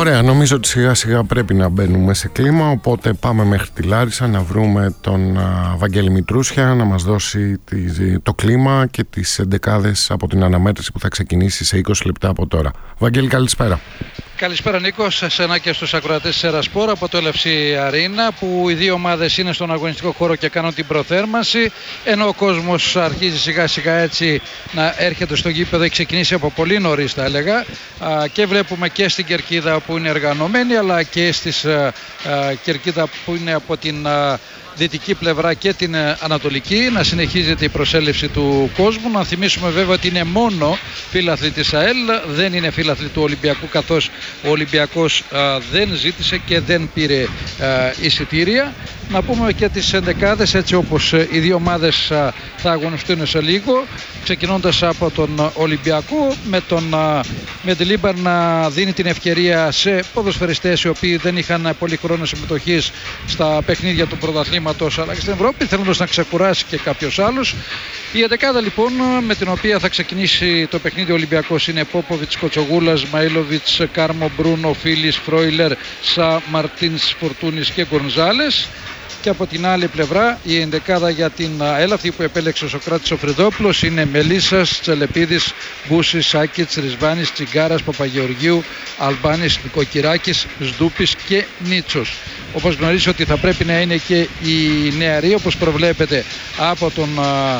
Ωραία, νομίζω ότι σιγά σιγά πρέπει να μπαίνουμε σε κλίμα, οπότε πάμε μέχρι τη Λάρισα να βρούμε τον Βαγγέλη Μητρούσια να μας δώσει το κλίμα και τις εντεκάδες από την αναμέτρηση που θα ξεκινήσει σε 20 λεπτά από τώρα. Βαγγέλη, καλησπέρα. Καλησπέρα Νίκο, σε εσένα και στους ακροατές της Ερασπορ από το LFC Arena, που οι δύο ομάδες είναι στον αγωνιστικό χώρο και κάνουν την προθέρμανση, ενώ ο κόσμος αρχίζει σιγά σιγά έτσι να έρχεται στο γήπεδο. Έχει ξεκινήσει από πολύ νωρίς, θα έλεγα, και βλέπουμε και στην κερκίδα που είναι εργανομένη, αλλά και στις κερκίδα που είναι από την δυτική πλευρά και την ανατολική να συνεχίζεται η προσέλευση του κόσμου. Να θυμίσουμε βέβαια ότι είναι μόνο φίλαθλοι της ΑΕΛ, δεν είναι φίλαθλοι του Ολυμπιακού, καθώς ο Ολυμπιακός δεν ζήτησε και δεν πήρε εισιτήρια. Να πούμε και τις ενδεκάδες, έτσι όπως οι δύο ομάδες θα αγωνιστούν σε λίγο, ξεκινώντας από τον Ολυμπιακό με τον Μεντιλίμπαρ να δίνει την ευκαιρία σε ποδοσφαιριστές οι οποίοι δεν είχαν πολύ χρόνο συμμετοχής στα παιχνίδια του πρωταθλήματος αλλά και στην Ευρώπη, θέλοντας να ξεκουράσει και κάποιος άλλος. Η εντεκάδα λοιπόν με την οποία θα ξεκινήσει το παιχνίδι ο Ολυμπιακός είναι Πόποβιτς, Κοτσογούλας, Μαΐλοβιτς, Κάρμο, Μπρούνο, Φίλης, Φρόιλερ, Σα, Μαρτίνς, Φορτούνης και Γκονζάλες. Και από την άλλη πλευρά η ενδεκάδα για την ΑΕΛ, αυτή που επέλεξε ο Σοκράτης ο Φρυδόπουλος, είναι Μελίσσας, Τσελεπίδης, Μπούσης, Σάκητς, Ρισβάνης, Τσιγκάρας, Παπαγεωργίου, Αλμπάνης, Νικοκυράκης, Σδούπης και Νίτσος. Όπως γνωρίζει ότι θα πρέπει να είναι και οι νεαροί, όπως προβλέπεται από τον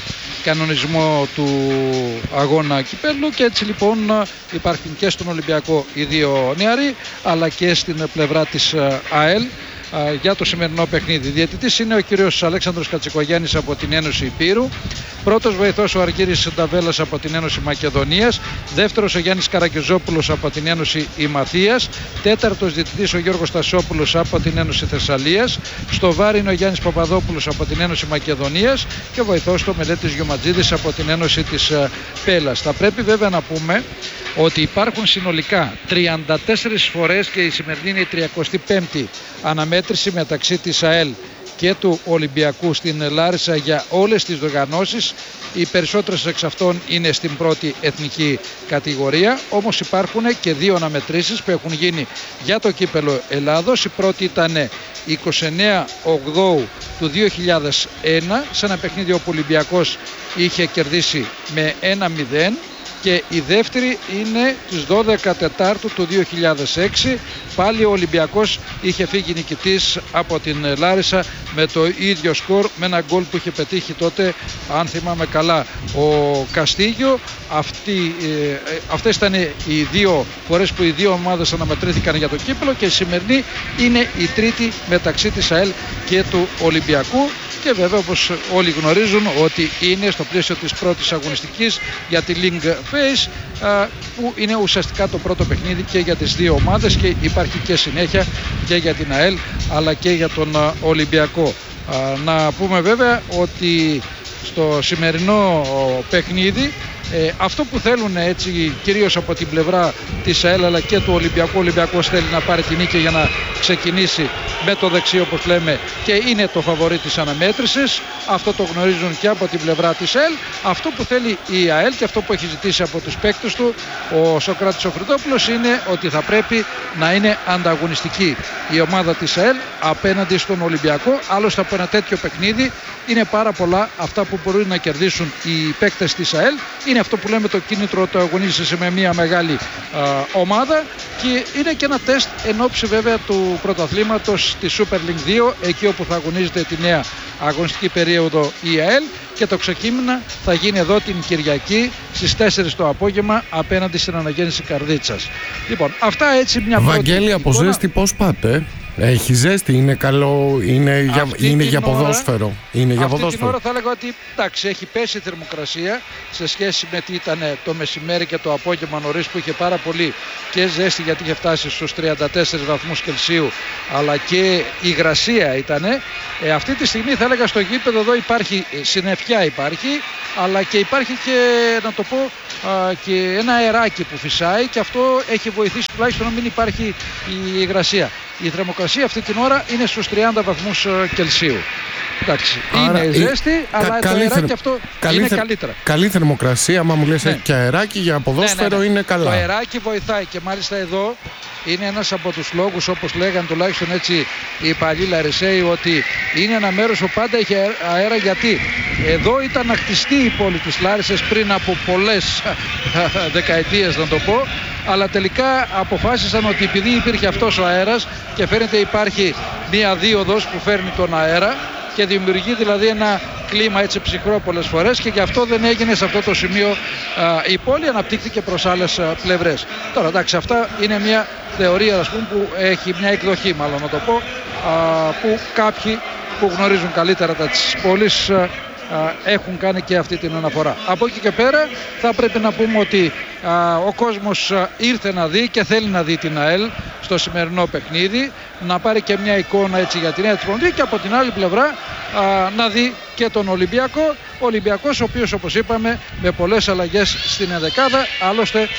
κανονισμό του αγώνα κυπέλλου, και έτσι λοιπόν υπάρχουν και στον Ολυμπιακό οι δύο νεαροί αλλά και στην πλευρά της ΑΕΛ για το σημερινό παιχνίδι. Διαιτητής είναι ο κύριος Αλέξανδρος Κατσικογιάννης από την Ένωση Υπήρου. Πρώτος βοηθός ο Αργύρης Νταβέλας από την Ένωση Μακεδονίας. Δεύτερος ο Γιάννης Καραγκιουζόπουλος από την Ένωση Ημαθίας. Τέταρτος διαιτητής ο Γιώργος Τασόπουλος από την Ένωση Θεσσαλίας. Στο βάρ είναι ο Γιάννης Παπαδόπουλος από την Ένωση Μακεδονίας και βοηθός το Μελέτης Γιωματζίδης από την Ένωση της Πέλας. Θα πρέπει βέβαια να πούμε ότι υπάρχουν συνολικά 34 φορές και η σημερινή είναι η 35η αναμέτρηση μεταξύ της ΑΕΛ και του Ολυμπιακού στην Λάρισα για όλες τις διοργανώσεις. Οι περισσότερες εξ αυτών είναι στην πρώτη εθνική κατηγορία, όμως υπάρχουν και δύο αναμετρήσεις που έχουν γίνει για το κύπελλο Ελλάδος. Η πρώτη ήταν 29 Οκτώου του 2001 σε ένα παιχνίδι όπου ο Ολυμπιακός είχε κερδίσει με 1-0, και η δεύτερη είναι στις 12 Τετάρτου του 2006. Πάλι ο Ολυμπιακός είχε φύγει νικητής από την Λάρισα με το ίδιο σκορ, με ένα γκολ που είχε πετύχει τότε, αν θυμάμαι καλά, ο Καστίγιο. Αυτές ήταν οι δύο φορές που οι δύο ομάδες αναμετρήθηκαν για το κύπελλο, και η σημερινή είναι η τρίτη μεταξύ της ΑΕΛ και του Ολυμπιακού. Και βέβαια, όπως όλοι γνωρίζουν, ότι είναι στο πλαίσιο της πρώτης αγωνιστικής για τη League Phase, που είναι ουσιαστικά το πρώτο παιχνίδι και για τις δύο ομάδες, και υπάρχει και συνέχεια και για την ΑΕΛ αλλά και για τον Ολυμπιακό. Να πούμε βέβαια ότι στο σημερινό παιχνίδι αυτό που θέλουν, έτσι, κυρίως από την πλευρά της ΑΕΛ αλλά και του Ολυμπιακού, ο Ολυμπιακός θέλει να πάρει την νίκη για να ξεκινήσει με το δεξί, όπως λέμε, και είναι το φαβορί της αναμέτρησης. Αυτό το γνωρίζουν και από την πλευρά της ΑΕΛ. Αυτό που θέλει η ΑΕΛ και αυτό που έχει ζητήσει από τους παίκτες του ο Σοκράτης ο Φρυδόπουλος είναι ότι θα πρέπει να είναι ανταγωνιστική η ομάδα της ΑΕΛ απέναντι στον Ολυμπιακό. Άλλωστε από ένα τέτοιο παιχνίδι είναι πάρα πολλά αυτά που μπορούν να κερδίσουν οι παίκτες της ΑΕΛ. Είναι αυτό που λέμε το κίνητρο, το αγωνίζεσαι με μια μεγάλη ομάδα, και είναι και ένα τεστ εν ώψη βέβαια του πρωταθλήματος της Super League 2, εκεί όπου θα αγωνίζεται τη νέα αγωνιστική περίοδο η ΑΕΛ, και το ξεκίνημα θα γίνει εδώ την Κυριακή στις 4 το απόγευμα απέναντι στην Αναγέννηση Καρδίτσας. Λοιπόν, αυτά έτσι μια πρώτη. Βαγγέλη, από ζέστη πώς πάτε? Έχει ζέστη, είναι καλό, είναι για ποδόσφαιρο. Αυτή την ώρα θα έλεγα ότι εντάξει, έχει πέσει η θερμοκρασία σε σχέση με τι ήταν το μεσημέρι και το απόγευμα νωρίς, που είχε πάρα πολύ και ζέστη, γιατί είχε φτάσει στους 34 βαθμούς Κελσίου, αλλά και υγρασία ήτανε. Αυτή τη στιγμή θα έλεγα στο γήπεδο εδώ υπάρχει συννεφιά, αλλά και υπάρχει και, να το πω, και ένα αεράκι που φυσάει, και αυτό έχει βοηθήσει τουλάχιστον να μην υπάρχει η υγρασία. Η θερμοκρασία αυτή την ώρα είναι στους 30 βαθμούς Κελσίου. Εντάξει, είναι ζέστη, αλλά το αεράκι αυτό είναι καλύτερα. Καλή θερμοκρασία, άμα μου λες και αεράκι για ποδόσφαιρο είναι καλά. Το αεράκι βοηθάει και μάλιστα εδώ είναι ένας από τους λόγους, όπως λέγαν τουλάχιστον έτσι οι παλιοί Λαρισαίοι, ότι είναι ένα μέρος που πάντα είχε αέρα, γιατί εδώ ήταν να χτιστεί η πόλη της Λάρισας πριν από πολλές δεκαετίες, να το πω, αλλά τελικά αποφάσισαν ότι επειδή υπήρχε αυτός ο αέρας και φαίνεται υπάρχει μία δίωδος που φέρνει τον αέρα και δημιουργεί δηλαδή ένα κλίμα έτσι ψυχρό πολλές φορές, και γι' αυτό δεν έγινε σε αυτό το σημείο η πόλη, αναπτύχθηκε προς άλλες πλευρές. Τώρα εντάξει, αυτά είναι μια θεωρία, ας πούμε, που έχει μια εκδοχή, μάλλον να το πω, που κάποιοι που γνωρίζουν καλύτερα τα της πόλης έχουν κάνει και αυτή την αναφορά. Από εκεί και πέρα θα πρέπει να πούμε ότι ο κόσμος ήρθε να δει και θέλει να δει την ΑΕΛ στο σημερινό παιχνίδι, να πάρει και μια εικόνα έτσι για τη νέα της πρωτοβουλία, και από την άλλη πλευρά να δει και τον Ολυμπιακό. Ο Ολυμπιακός, ο οποίος, όπως είπαμε, με πολλές αλλαγές στην ενδεκάδα, άλλωστε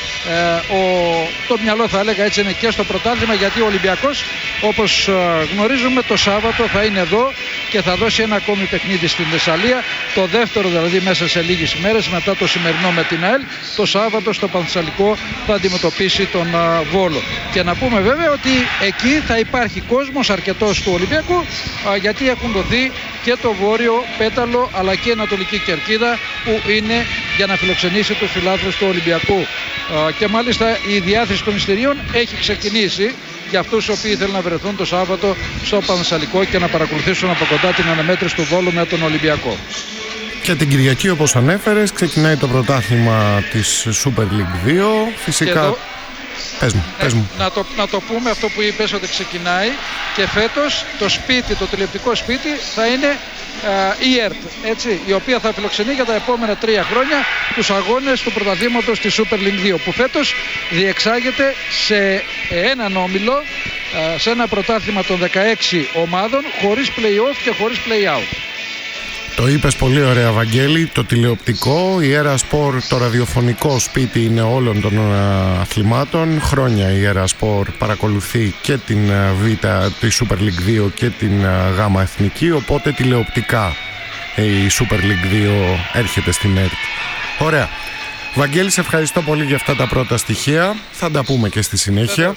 το μυαλό, θα έλεγα έτσι, είναι και στο πρωτάθλημα, γιατί ο Ολυμπιακός, όπως γνωρίζουμε, το Σάββατο θα είναι εδώ και θα δώσει ένα ακόμη παιχνίδι στην Θεσσαλία, το δεύτερο δηλαδή μέσα σε λίγες ημέρες μετά το σημερινό με την ΑΕΛ. Το Σάββατο στο Πανθεσσαλικό θα αντιμετωπίσει τον Βόλο. Και να πούμε βέβαια ότι εκεί θα υπάρχει κόσμος αρκετός του Ολυμπιακού, γιατί έχουν δοθεί και το βόρειο πέταλο αλλά και η ανατολική κερκίδα που είναι για να φιλοξενήσει τους φιλάθλους του Ολυμπιακού. Και μάλιστα η διάθεση των εισιτηρίων έχει ξεκινήσει για αυτούς οι οποίοι θέλουν να βρεθούν το Σάββατο στο Πανθεσσαλικό και να παρακολουθήσουν από κοντά την αναμέτρηση του Βόλου με τον Ολυμπιακό. Και την Κυριακή, όπως ανέφερες, ξεκινάει το πρωτάθλημα της Super League 2. Φυσικά. Πες μου. Να το πούμε αυτό που είπες, ότι ξεκινάει, και φέτος το σπίτι, το τηλεοπτικό σπίτι θα είναι η ΕΡΤ, έτσι, η οποία θα φιλοξενεί για τα επόμενα 3 χρόνια τους αγώνες του πρωταθλήματος της Super League 2, που φέτος διεξάγεται σε έναν όμιλο, σε ένα πρωτάθλημα των 16 ομάδων, χωρίς play-off και χωρίς play-out. Το είπες πολύ ωραία, Βαγγέλη. Το τηλεοπτικό, η Era Sport, το ραδιοφωνικό σπίτι είναι όλων των αθλημάτων. Χρόνια η Era Sport παρακολουθεί και την Β, τη Super League 2 και την Γ Εθνική, οπότε τηλεοπτικά η Super League 2 έρχεται στην ΕΡΤ. Ωραία. Βαγγέλη, σε ευχαριστώ πολύ για αυτά τα πρώτα στοιχεία. Θα τα πούμε και στη συνέχεια.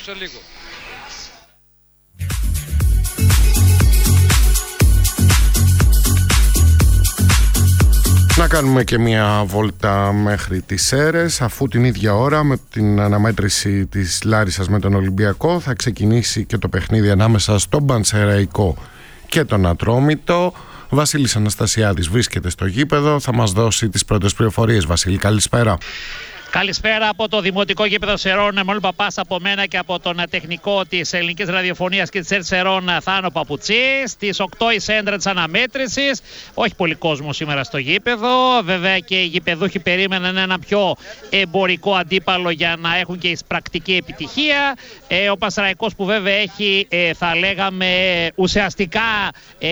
Να κάνουμε και μια βόλτα μέχρι τις Σέρρες, αφού την ίδια ώρα με την αναμέτρηση της Λάρισσας με τον Ολυμπιακό θα ξεκινήσει και το παιχνίδι ανάμεσα στον Πανσεραϊκό και τον Ατρόμητο. Βασίλης Αναστασιάδης βρίσκεται στο γήπεδο, θα μας δώσει τις πρώτες πληροφορίες. Βασίλη, καλησπέρα. Καλησπέρα από το Δημοτικό Γήπεδο Σερών. Μόλι παπάς από μένα και από τον τεχνικό της Ελληνικής Ραδιοφωνίας και της ΕΡΤ Σερών, Θάνο Παπουτσί. Στις 8 η σέντρα της αναμέτρησης. Όχι πολύ κόσμο σήμερα στο γήπεδο. Βέβαια και οι γηπεδούχοι περίμεναν ένα πιο εμπορικό αντίπαλο για να έχουν και πρακτική επιτυχία. Ο Πανσεραϊκός, που βέβαια έχει, θα λέγαμε, ουσιαστικά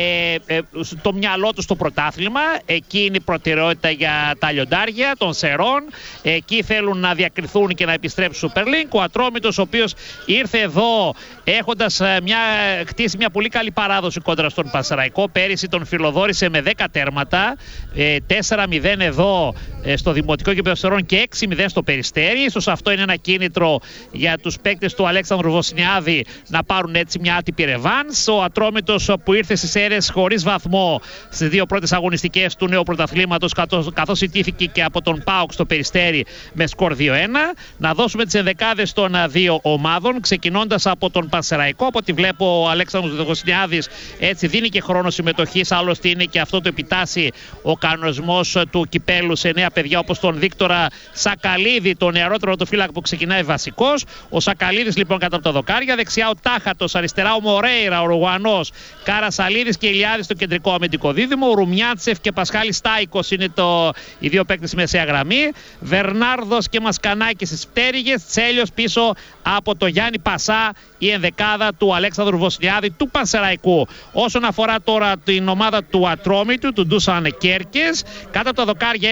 το μυαλό του στο πρωτάθλημα. Εκεί είναι η προτεραιότητα για τα λιοντάρια των Σερών. Εκεί θέλουν να διακριθούν και να επιστρέψουν στο Super League. Ο Ατρόμητος, ο οποίος ήρθε εδώ έχοντας χτίσει μια πολύ καλή παράδοση κόντρα στον Πανσεραϊκό. Πέρυσι τον φιλοδόρησε με 10 τέρματα, 4-0 εδώ στο Δημοτικό Γήπεδο Σερών και 6-0 στο Περιστέρι. Ίσως αυτό είναι ένα κίνητρο για τους παίκτες του Αλέξανδρου Βοσνιάδη να πάρουν έτσι μια άτυπη ρεβάνς. Ο Ατρόμητος, που ήρθε στις Σέρρες χωρίς βαθμό στις 2 πρώτες αγωνιστικές του νέου πρωταθλήματος, καθώς ιτήθηκε και από τον ΠΑΟΚ στο Περιστέρι με σκορ 2-1. Να δώσουμε τις ενδεκάδες των 2 ομάδων, ξεκινώντας από τον Πανσεραϊκό. Από ό,τι βλέπω, ο Αλέξανδρος Βοσνιάδης έτσι δίνει και χρόνο συμμετοχής. Άλλωστε είναι και αυτό το επιτάσσει ο κανονισμός του κυπέλου σε νέα παιδιά, όπως τον Βίκτορα Σακαλίδη, τον νεαρότερο του φύλακα που ξεκινάει βασικός. Ο Σακαλίδης λοιπόν κατά από τα δοκάρια. Δεξιά ο Τάχατος, αριστερά ο Μορέιρα, ο Ρουγανός, Καρασαλίδης και Ηλιάδης στο κεντρικό αμυντικό δίδυμο. Ο Ρουμιάτσεφ και Πασχάλης Στάικος είναι οι 2 παίκτες στη μεσαία γραμμή. Βερνάρδος και Μασκανάκης στις πτέρυγες. Τσέλιος πίσω από το Γιάννη Πασά, η ενδεκάδα του Αλέξανδρου Βοσνιάδη του Πανσεραϊκού. Όσον αφορά τώρα την ομάδα του Ατρόμητου, του Ντούσαν Κέρκες, κάτω από τα δοκάρια είναι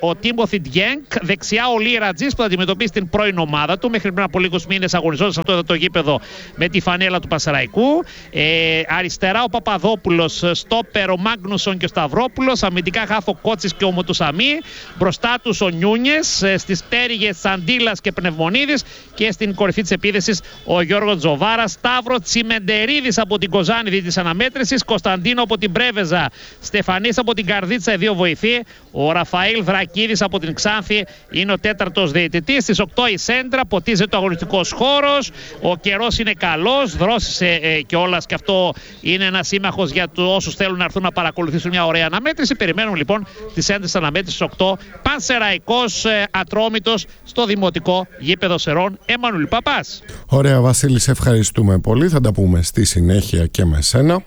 ο Τίμωθι Ντιέγκ. Δεξιά ο Λί Ρατζής που θα αντιμετωπίσει την πρώην ομάδα του. Μέχρι πριν από λίγους μήνες αγωνιζόταν σε αυτό το γήπεδο με τη φανέλα του Πασαραϊκού. Αριστερά ο Παπαδόπουλος, στόπερ ο Μάγνουσον και ο Σταυρόπουλος. Αμυντικά χάφ ο Κότσης και ο Μοτουσαμί. Μπροστά τους ο Νιούνιες. Στις πτέρυγες Σαντίλας και Πνευμονίδης. Και στην κορυφή της επίθεσης ο Γιώργος Τζοβάρας. Σταύρο Τσιμεντερίδης από την Κοζάνη της αναμέτρησης. Κωνσταντίνο από την Πρέβεζα. Στεφανής από την Καρδίτσα, οι δύο βοηθοί. Ο Ραφαήλ Δρακίδης από την Ξάνθη είναι ο τέταρτος διαιτητής. Στις 8 η σέντρα, ποτίζεται ο αγωνιστικός χώρος. Ο καιρός είναι καλός, δρόσισε κιόλας και αυτό είναι ένα σύμμαχος για όσους θέλουν να έρθουν να παρακολουθήσουν μια ωραία αναμέτρηση. Περιμένουμε λοιπόν τις έντες της αναμέτρησης 8. Πανσεραϊκός Ατρόμητος στο Δημοτικό Γήπεδο Σερών. Εμμανουήλ Παπάς. Ωραία, Βασίλη, σε ευχαριστούμε πολύ. Θα τα πούμε στη συνέχεια και με σένα.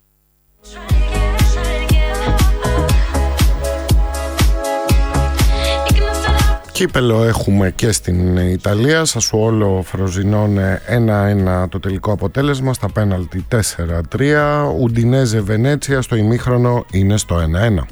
Κύπελο έχουμε και στην Ιταλία. Σασουόλο Φροζινώνε 1-1 το τελικό αποτέλεσμα. Στα πέναλτι 4-3. Ουντινέζε Βενέτσια στο ημίχρονο είναι στο 1-1.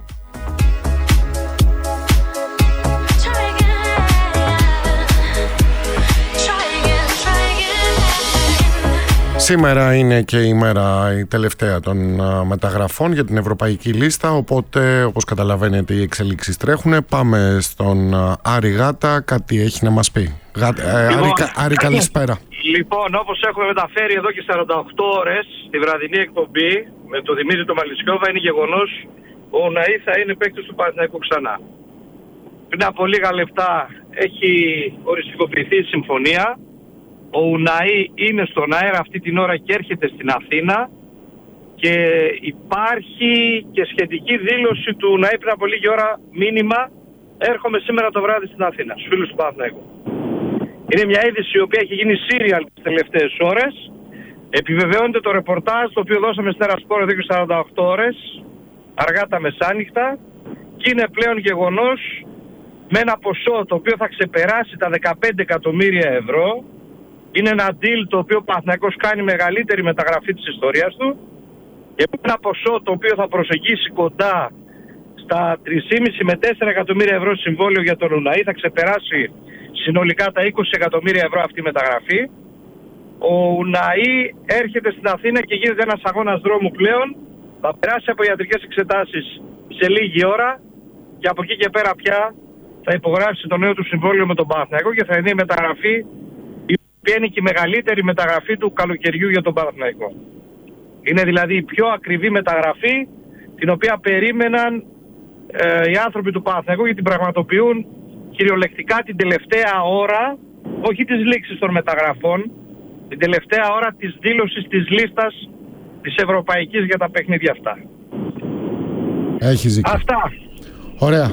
Σήμερα είναι και η μέρα η τελευταία των μεταγραφών για την ευρωπαϊκή λίστα, οπότε όπως καταλαβαίνετε οι εξελίξεις τρέχουν. Πάμε στον Άρη Γάτα, κάτι έχει να μας πει. Άρη, καλησπέρα. Λοιπόν, όπως έχουμε μεταφέρει εδώ και 48 ώρες τη βραδινή εκπομπή με τον Δημήτρη τον Μαλισιόβα, είναι γεγονός ο Ουναή θα είναι παίκτης του Παναθηναϊκού ξανά. Πριν από λίγα λεπτά έχει οριστικοποιηθεί η συμφωνία. Ο Ουναή είναι στον αέρα αυτή την ώρα και έρχεται στην Αθήνα και υπάρχει και σχετική δήλωση του Ουναή πριν από λίγη ώρα, μήνυμα έρχομαι σήμερα το βράδυ στην Αθήνα, στους φίλους του Παναθηναϊκού. Είναι μια είδηση η οποία έχει γίνει serial τις τελευταίες ώρες. Επιβεβαιώνεται το ρεπορτάζ το οποίο δώσαμε στην Ερασπόρ εδώ και 48 ώρες, αργά τα μεσάνυχτα, και είναι πλέον γεγονός με ένα ποσό το οποίο θα ξεπεράσει τα 15 εκατομμύρια ευρώ. Είναι ένα deal το οποίο ο Παναθηναϊκός κάνει μεγαλύτερη μεταγραφή της ιστορίας του και ένα ποσό το οποίο θα προσεγγίσει κοντά στα 3,5 με 4 εκατομμύρια ευρώ συμβόλαιο για τον Ουναή. Θα ξεπεράσει συνολικά τα 20 εκατομμύρια ευρώ αυτή η μεταγραφή. Ο Ουναή έρχεται στην Αθήνα και γίνεται ένας αγώνας δρόμου πλέον. Θα περάσει από ιατρικές εξετάσεις σε λίγη ώρα και από εκεί και πέρα πια θα υπογράψει το νέο του συμβόλαιο με τον Παναθηναϊκό και θα είναι η μεταγραφή η οποία είναι και η μεγαλύτερη μεταγραφή του καλοκαιριού για τον Παναθηναϊκό. Είναι δηλαδή η πιο ακριβή μεταγραφή την οποία περίμεναν οι άνθρωποι του Παναθηναϊκού και την πραγματοποιούν κυριολεκτικά την τελευταία ώρα, όχι της λήξης των μεταγραφών, την τελευταία ώρα της δήλωσης της λίστας της Ευρωπαϊκής για τα παιχνίδια αυτά. Έχεις δίκιο. Αυτά. Ωραία.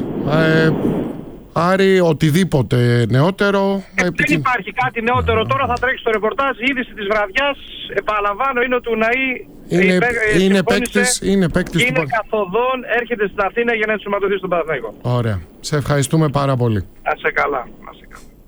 Άρη, οτιδήποτε νεότερο. Δεν υπάρχει κάτι νεότερο τώρα, θα τρέξει το ρεπορτάζ. Η είδηση της βραδιάς, επαναλαμβάνω, είναι ότι ο Ουναή είναι παίκτης είναι καθοδόν, έρχεται στην Αθήνα για να ενσωματωθεί στον Παναθηναϊκό. Ωραία. Σε ευχαριστούμε πάρα πολύ. Να σε καλά.